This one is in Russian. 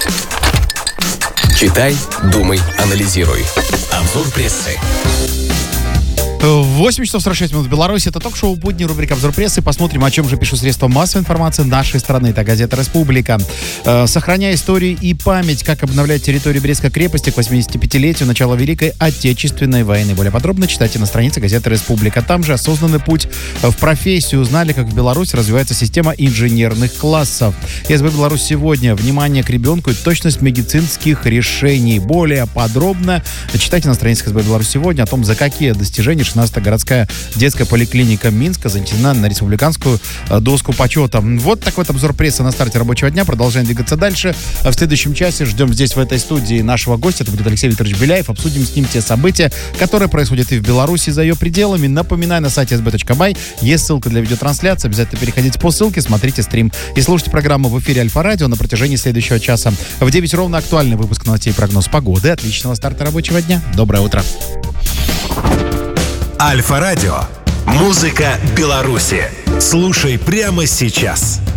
Читай, думай, анализируй. Обзор прессы. 8 часов 46 минут в Беларуси. Это ток-шоу «Будни», рубрика «Обзор прессы». Посмотрим, о чем же пишут средства массовой информации нашей страны. Это газета «Республика». Сохраняя историю и память, как обновлять территорию Брестской крепости к 85-летию начала Великой Отечественной войны. Более подробно читайте на странице газеты «Республика». Там же осознанный путь в профессию. Узнали, как в Беларуси развивается система инженерных классов. СБ «Беларусь» сегодня. Внимание к ребенку и точность медицинских решений. Более подробно читайте на странице СБ «Беларусь» сегодня о том, за какие достижения 16-я городская детская поликлиника Минска занесена на республиканскую доску почета. Вот такой вот обзор прессы на старте рабочего дня. Продолжаем двигаться дальше. В следующем часе ждем здесь, в этой студии, нашего гостя. Это будет Алексей Викторович Беляев. Обсудим с ним те события, которые происходят и в Беларуси, и за ее пределами. Напоминаю, на сайте sb.by есть ссылка для видеотрансляции. Обязательно переходите по ссылке, смотрите стрим и слушайте программу в эфире Альфа-Радио на протяжении следующего часа. В 9 ровно актуальный выпуск новостей и прогноз погоды. Отличного старта рабочего дня. Доброе утро. Альфа-Радио. Музыка Беларуси. Слушай прямо сейчас.